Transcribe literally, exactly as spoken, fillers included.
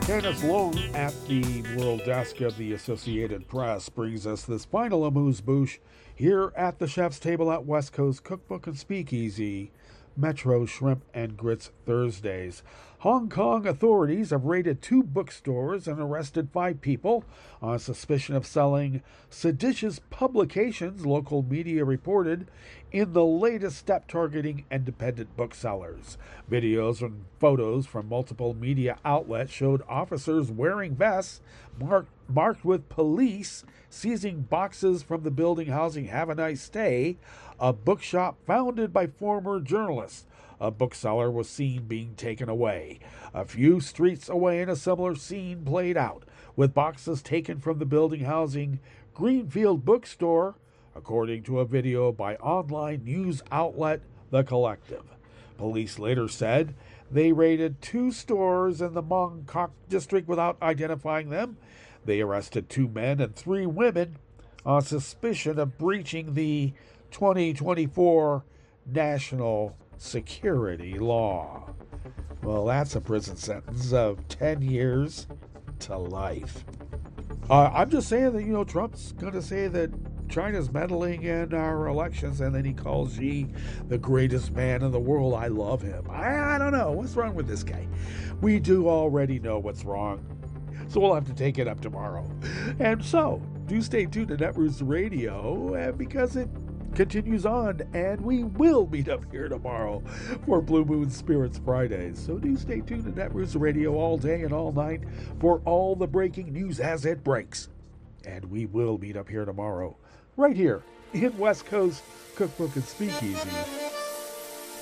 Candace Long at the World Desk of the Associated Press brings us this final amuse-bouche here at the chef's table at West Coast Cookbook and Speakeasy, Metro Shrimp and Grits Thursdays. Hong Kong authorities have raided two bookstores and arrested five people on suspicion of selling seditious publications, local media reported, in the latest step targeting independent booksellers. Videos and photos from multiple media outlets showed officers wearing vests marked, marked with police seizing boxes from the building housing Have a Nice Stay, a bookshop founded by former journalists. A bookseller was seen being taken away. A few streets away, in a similar scene played out, with boxes taken from the building housing Greenfield Bookstore, according to a video by online news outlet The Collective. Police later said they raided two stores in the Mong Kok district without identifying them. They arrested two men and three women on suspicion of breaching the twenty twenty-four national security law. Well, that's a prison sentence of ten years to life. Uh, I'm just saying that, you know, Trump's going to say that China's meddling in our elections, and then he calls Xi the greatest man in the world. I love him. I, I don't know. What's wrong with this guy? We do already know what's wrong, so we'll have to take it up tomorrow. And so, do stay tuned to Netroots Radio, uh, because it continues on, and we will meet up here tomorrow for Blue Moon Spirits Fridays. So do stay tuned to Netroots Radio all day and all night for all the breaking news as it breaks. And we will meet up here tomorrow, right here in West Coast Cookbook and Speakeasy.